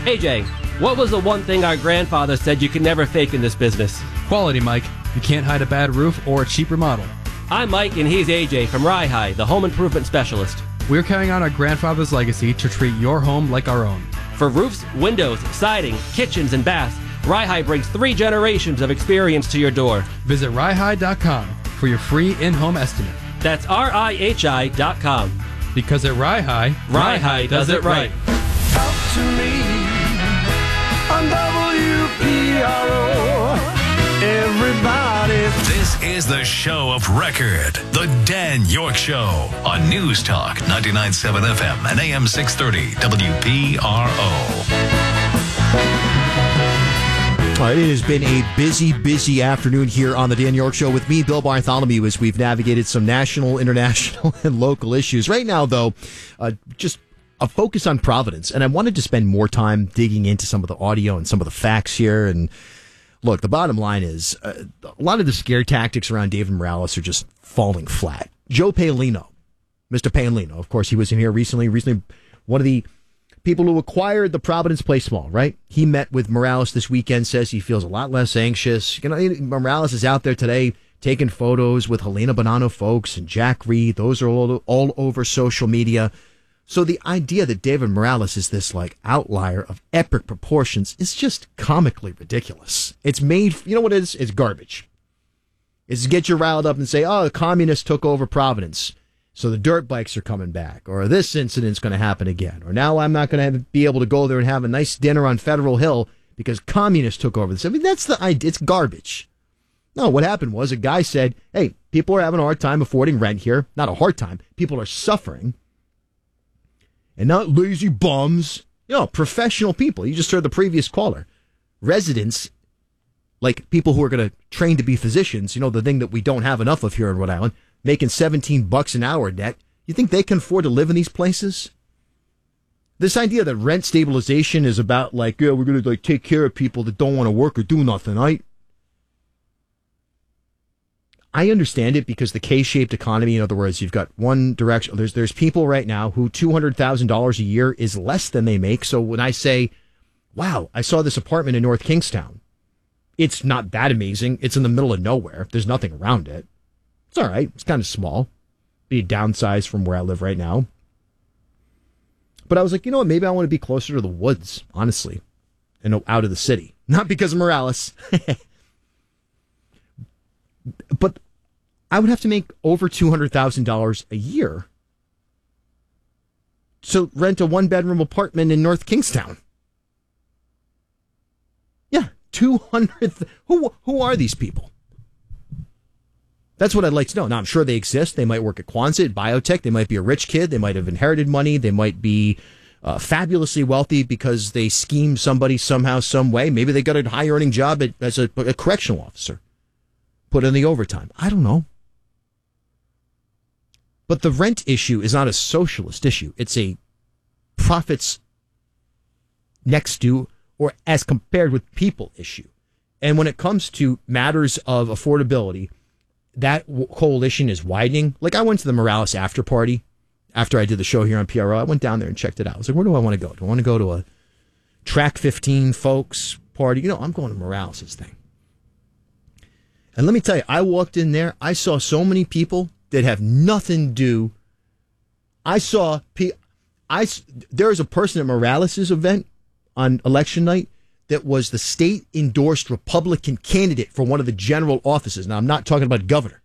AJ, what was the one thing our grandfather said you can never fake in this business? Quality, Mike. You can't hide a bad roof or a cheap remodel. I'm Mike, and he's AJ from Rye, the home improvement specialist. We're carrying on our grandfather's legacy to treat your home like our own. For roofs, windows, siding, kitchens, and baths, Rye brings 3 generations of experience to your door. Visit RyeHigh.com for your free in-home estimate. That's RIHI.com. Because at Rye does it right. Talk to me on WPRO. Everybody. This is the show of record, The Dan York Show, on News Talk 99.7 FM and AM 630 WPRO. It has been a busy afternoon here on the Dan York Show with me, Bill Bartholomew, as we've navigated some national, international, and local issues. Right now, though, just a focus on Providence. And I wanted to spend more time digging into some of the audio and some of the facts here. And look, the bottom line is a lot of the scare tactics around David Morales are just falling flat. Joe Paolino, Mr. Paolino, of course, he was in here recently, one of the people who acquired the Providence Play Small, right? He met with Morales this weekend, says he feels a lot less anxious. You know, Morales is out there today taking photos with Helena Bonanno folks and Jack Reed. Those are all over social media. So the idea that David Morales is this like outlier of epic proportions is just comically ridiculous. It's made, you know what it is? It's garbage. It's to get you riled up and say, oh, the communists took over Providence, so the dirt bikes are coming back, or this incident's going to happen again, or now I'm not going to be able to go there and have a nice dinner on Federal Hill because communists took over this. I mean, that's the idea. It's garbage. No, what happened was a guy said, hey, people are having a hard time affording rent here. Not a hard time. People are suffering. And not lazy bums. You know, professional people. You just heard the previous caller. Residents, like people who are going to train to be physicians, you know, the thing that we don't have enough of here in Rhode Island, making $17 an hour net. You think they can afford to live in these places? This idea that rent stabilization is about like, yeah, we're going to like take care of people that don't want to work or do nothing, right? I understand it because the K-shaped economy, in other words, you've got one direction. There's people right now who $200,000 a year is less than they make. So when I say, wow, I saw this apartment in North Kingstown, it's not that amazing. It's in the middle of nowhere. There's nothing around it. It's all right. It's kind of small. Be a downsize from where I live right now. But I was like, you know what? Maybe I want to be closer to the woods, honestly, and out of the city. Not because of Morales. But I would have to make over $200,000 a year to rent a one-bedroom apartment in North Kingstown. Yeah, 200. Who are these people? That's what I'd like to know. Now, I'm sure they exist. They might work at Quonset, biotech. They might be a rich kid. They might have inherited money. They might be fabulously wealthy because they schemed somebody somehow, some way. Maybe they got a high-earning job as a correctional officer. Put in the overtime. I don't know. But the rent issue is not a socialist issue. It's a profits next to or as compared with people issue. And when it comes to matters of affordability, that coalition is widening. Like, I went to the Morales after party after I did the show here on PRO. I went down there and checked it out. I was like, where do I want to go? Do I want to go to a Track 15 folks party? You know, I'm going to Morales' thing. And let me tell you, I walked in there. I saw so many people that have nothing to do. There is a person at Morales' event on election night that was the state-endorsed Republican candidate for one of the general offices. Now, I'm not talking about governor.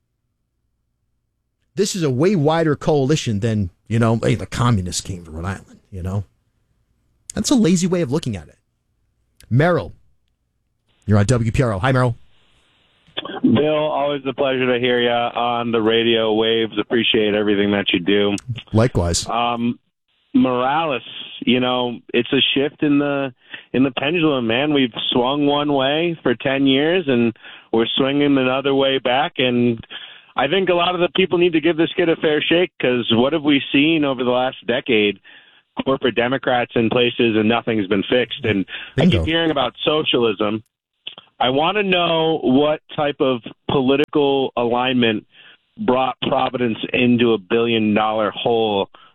This is a way wider coalition than, you know, hey, the communists came to Rhode Island, you know. That's a lazy way of looking at it. Merrill, you're on WPRO. Hi, Merrill. Bill, always a pleasure to hear you on the radio waves. Appreciate everything that you do. Likewise. Morales, you know, it's a shift in the pendulum, man. We've swung one way for 10 years, and we're swinging another way back. And I think a lot of the people need to give this kid a fair shake, because what have we seen over the last decade? Corporate Democrats in places, and nothing's been fixed. And Bingo. I keep hearing about socialism. I want to know what type of political alignment brought Providence into $1 billion hole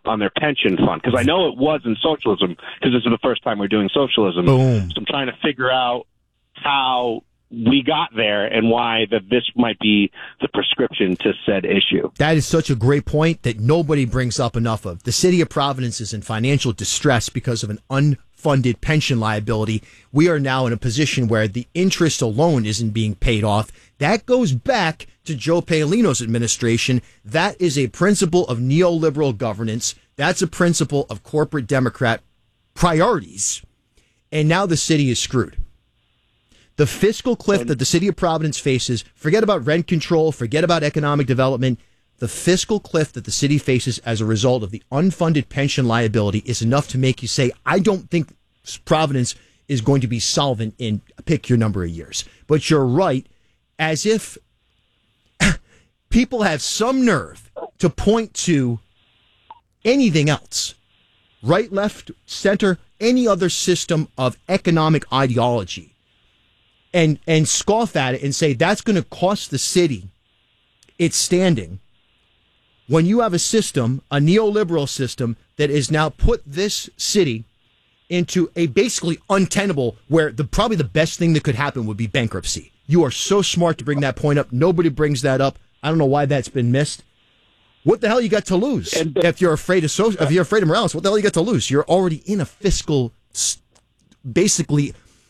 on their pension fund, because I know it wasn't socialism, because this is the first time we're doing socialism. Boom. So I'm trying to figure out how we got there and why that this might be the prescription to said issue. That is such a great point that nobody brings up enough of. The city of Providence is in financial distress because of an unfunded pension liability. We are now in a position where the interest alone isn't being paid off. That goes back to Joe Paolino's administration. That is a principle of neoliberal governance. That's a principle of corporate Democrat priorities. And now the city is screwed. The fiscal cliff that the city of Providence faces, forget about rent control, forget about economic development. The fiscal cliff that the city faces as a result of the unfunded pension liability is enough to make you say, I don't think Providence is going to be solvent in pick your number of years. But you're right, as if people have some nerve to point to anything else, right, left, center, any other system of economic ideology, and scoff at it and say that's going to cost the city its standing, when you have a system, a neoliberal system, that is now put this city into a basically untenable, where probably the best thing that could happen would be bankruptcy. You are so smart to bring that point up. Nobody brings that up. I don't know why that's been missed. What the hell you got to lose? If you're afraid of Morales, what the hell you got to lose? You're already in a fiscal, basically,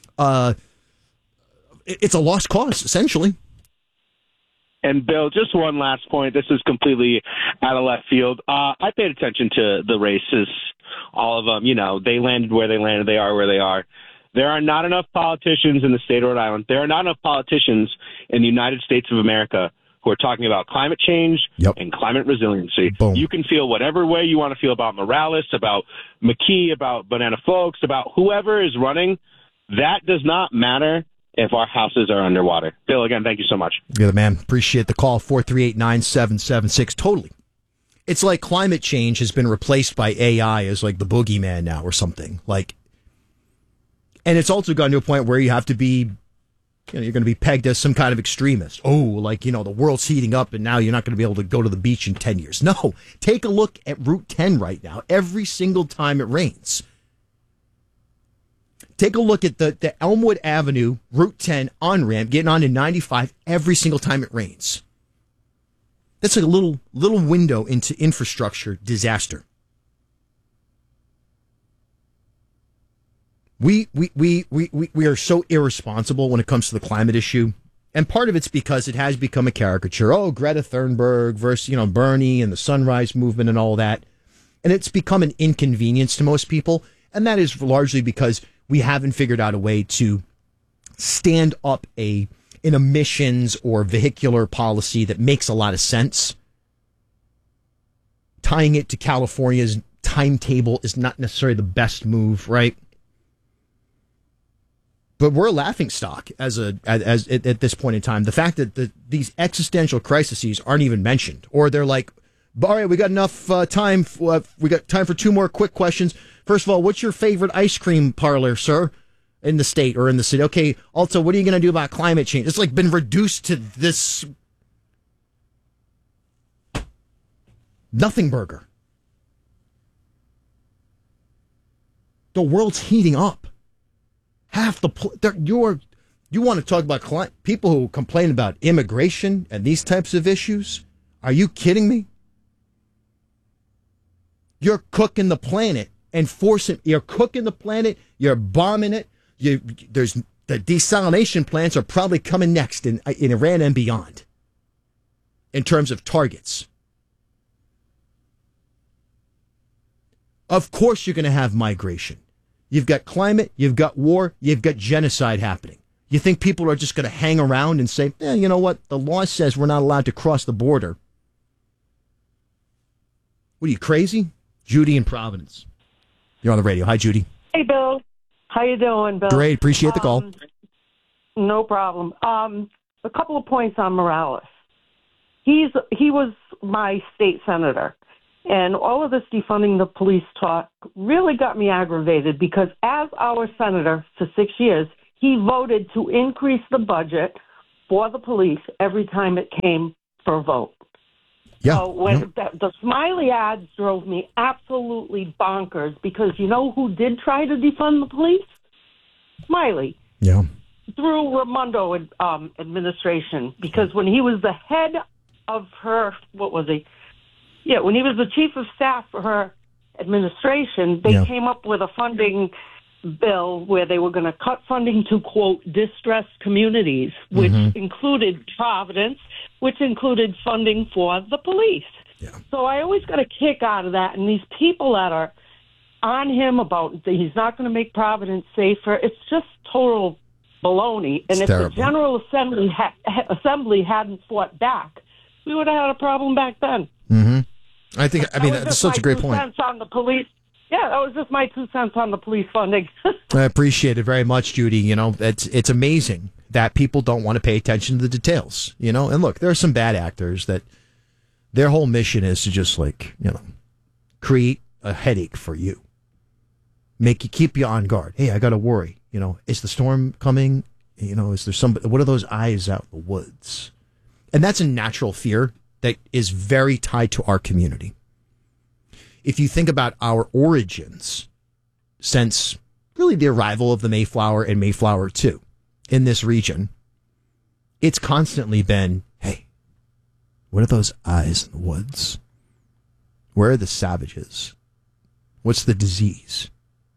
it's a lost cause, essentially. And Bill, just one last point. This is completely out of left field. I paid attention to the races, all of them. You know, they landed where they landed. They are where they are. There are not enough politicians in the state of Rhode Island. There are not enough politicians in the United States of America who are talking about climate change and climate resiliency. Boom. You can feel whatever way you want to feel about Morales, about McKee, about Banana Folks, about whoever is running. That does not matter if our houses are underwater. Bill, again, thank you so much. You're the man. Appreciate the call. 438-9776. Totally. It's like climate change has been replaced by AI as like the boogeyman now or something. And it's also gotten to a point where you have to be, you're going to be pegged as some kind of extremist. Oh, the world's heating up and now you're not going to be able to go to the beach in 10 years. No, take a look at Route 10 right now. Every single time it rains. Take a look at the Elmwood Avenue, Route 10 on-ramp, getting on to 95 every single time it rains. That's like a little window into infrastructure disaster. We are so irresponsible when it comes to the climate issue. And part of it's because it has become a caricature. Oh, Greta Thunberg versus, Bernie and the Sunrise Movement and all that. And it's become an inconvenience to most people. And that is largely because we haven't figured out a way to stand up an emissions or vehicular policy that makes a lot of sense. Tying it to California's timetable is not necessarily the best move, right? But we're a laughingstock at this point in time. The fact that these existential crises aren't even mentioned, or they're like, all right, we got enough time. We got time for two more quick questions. First of all, what's your favorite ice cream parlor, sir, in the state or in the city? Okay. Also, what are you going to do about climate change? It's like been reduced to this nothing burger. The world's heating up. Half you want to talk about people who complain about immigration and these types of issues? Are you kidding me? You're cooking the planet and you're cooking the planet, you're bombing it. The desalination plants are probably coming next in Iran and beyond in terms of targets. Of course you're going to have migration. You've got climate, you've got war, you've got genocide happening. You think people are just going to hang around and say, you know what? The law says we're not allowed to cross the border. What are you, crazy? Judy in Providence. You're on the radio. Hi, Judy. Hey, Bill. How you doing, Bill? Great. Appreciate the call. No problem. A couple of points on Morales. He was my state senator. And all of this defunding the police talk really got me aggravated because as our senator for 6 years, he voted to increase the budget for the police every time it came for a vote. Yeah. So when the Smiley ads drove me absolutely bonkers because you know who did try to defund the police? Smiley. Yeah. Through Raimondo administration, because when he was the head of her, what was he? Yeah, when he was the chief of staff for her administration, they came up with a funding bill where they were going to cut funding to, quote, distressed communities, which included Providence, which included funding for the police. Yeah. So I always got a kick out of that. And these people that are on him about he's not going to make Providence safer, it's just total baloney. And if the General Assembly hadn't fought back, we would have had a problem back then. Mm-hmm. I mean, that's such a great point. Cents on the police. Yeah, that was just my 2 cents on the police funding. I appreciate it very much, Judy. You know, it's amazing that people don't want to pay attention to the details, you know? And look, there are some bad actors that their whole mission is to just create a headache for you. Keep you on guard. Hey, I got to worry. You know, is the storm coming? You know, is there somebody? What are those eyes out in the woods? And that's a natural fear that is very tied to our community. If you think about our origins since really the arrival of the Mayflower and Mayflower 2 in this region, it's constantly been, hey, what are those eyes in the woods? Where are the savages? What's the disease?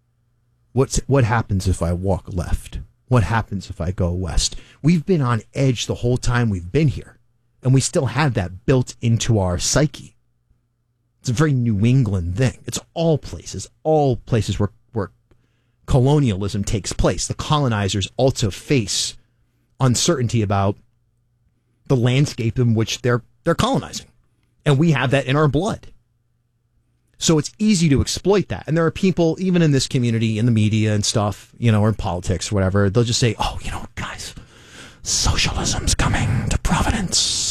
What happens if I walk left? What happens if I go west? We've been on edge the whole time we've been here, and we still have that built into our psyche. It's a very New England thing. It's all places where colonialism takes place. The colonizers also face uncertainty about the landscape in which they're colonizing. And we have that in our blood. So it's easy to exploit that. And there are people, even in this community, in the media and stuff, you know, or in politics or whatever, they'll just say, oh, you know, guys, socialism's coming to Providence.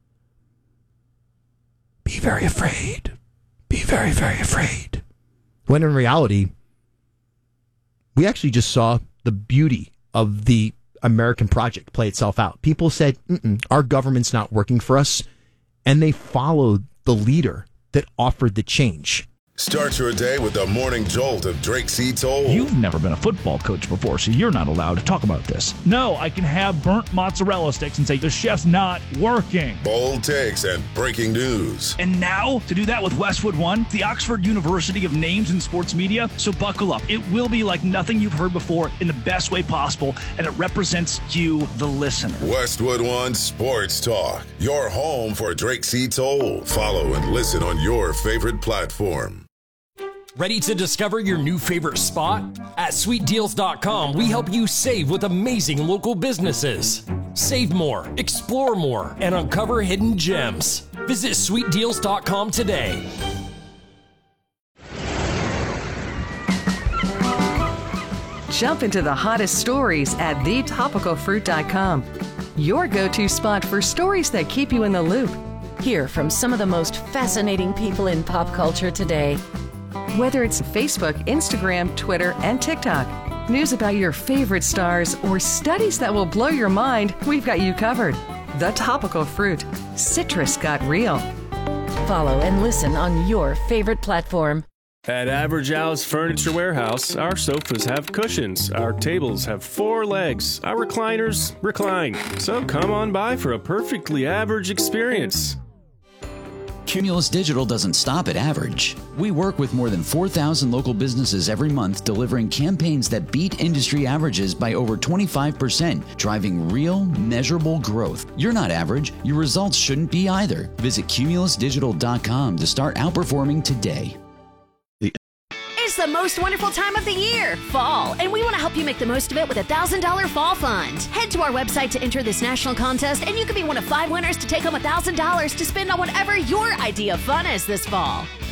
Be very afraid. Be very, very afraid. When in reality, we actually just saw the beauty of the American project play itself out. People said, our government's not working for us. And they followed the leader that offered the change. Start your day with the morning jolt of Drake C. Toll. You've never been a football coach before, so you're not allowed to talk about this. No, I can have burnt mozzarella sticks and say the chef's not working. Bold takes and breaking news. And now, to do that with Westwood One, the Oxford University of names in sports media. So buckle up. It will be like nothing you've heard before in the best way possible, and it represents you, the listener. Westwood One Sports Talk, your home for Drake C. Toll. Follow and listen on your favorite platform. Ready to discover your new favorite spot? At SweetDeals.com, we help you save with amazing local businesses. Save more, explore more, and uncover hidden gems. Visit SweetDeals.com today. Jump into the hottest stories at TheTopicalFruit.com. Your go-to spot for stories that keep you in the loop. Hear from some of the most fascinating people in pop culture today. Whether it's Facebook, Instagram, Twitter, and TikTok, news about your favorite stars, or studies that will blow your mind, we've got you covered. The Topical Fruit. Citrus got real. Follow and listen on your favorite platform. At Average Al's Furniture Warehouse, our sofas have cushions, our tables have 4 legs, our recliners recline. So come on by for a perfectly average experience. Cumulus Digital doesn't stop at average. We work with more than 4,000 local businesses every month, delivering campaigns that beat industry averages by over 25%, driving real, measurable growth. You're not average. Your results shouldn't be either. Visit cumulusdigital.com to start outperforming today. It's the most wonderful time of the year, fall, and we want to help you make the most of it with a $1,000 fall fund. Head to our website to enter this national contest, and you could be one of 5 winners to take home $1,000 to spend on whatever your idea of fun is this fall.